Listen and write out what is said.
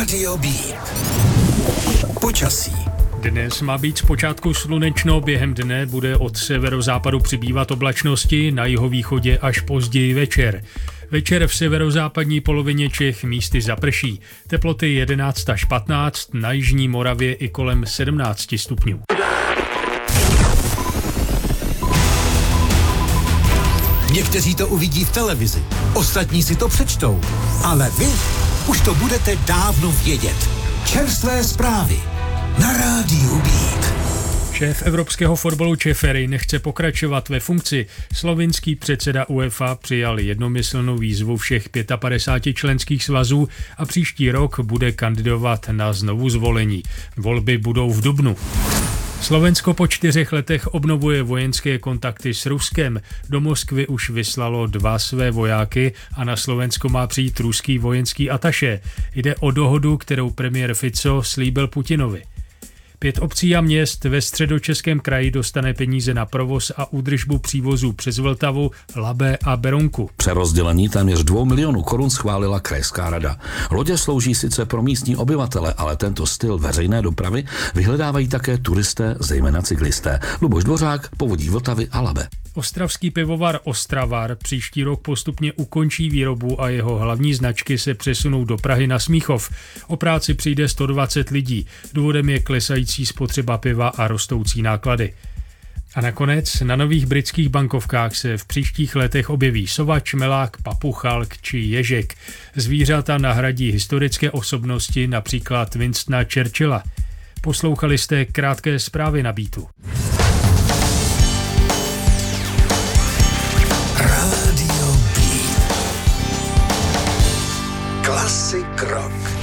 Rádio Beat. Počasí. Dnes má být zpočátku slunečno, během dne bude od severozápadu přibývat oblačnosti, na jihovýchodě až později večer. Večer v severozápadní polovině Čech místy zaprší. Teploty 11 až 15, na jižní Moravě i kolem 17 stupňů. Někteří to uvidí v televizi, ostatní si to přečtou, ale vy už to budete dávno vědět. Čerstvé zprávy na Rádiu Beat. Šéf evropského fotbalu Čeferin nechce pokračovat ve funkci. Slovinský předseda UEFA přijal jednomyslnou výzvu všech 55 členských svazů a příští rok bude kandidovat na znovuzvolení. Volby budou v dubnu. Slovensko po 4 letech obnovuje vojenské kontakty s Ruskem. Do Moskvy už vyslalo 2 své vojáky a na Slovensko má přijít ruský vojenský atašé. Jde o dohodu, kterou premiér Fico slíbil Putinovi. 5 obcí a měst ve Středočeském kraji dostane peníze na provoz a údržbu přívozů přes Vltavu, Labe a Berounku. Přerozdělení téměř 2 milionů korun schválila krajská rada. Lodě slouží sice pro místní obyvatele, ale tento styl veřejné dopravy vyhledávají také turisté, zejména cyklisté. Luboš Dvořák, Povodí Vltavy a Labe. Ostravský pivovar Ostravar příští rok postupně ukončí výrobu a jeho hlavní značky se přesunou do Prahy na Smíchov. O práci přijde 120 lidí. Důvodem je klesající spotřeba piva a rostoucí náklady. A nakonec na nových britských bankovkách se v příštích letech objeví sova, čmelák, papuchalk či ježek. Zvířata nahradí historické osobnosti, například Winstona Churchilla. Poslouchali jste krátké zprávy na Beatu. Rádio Beat. Klasik rock.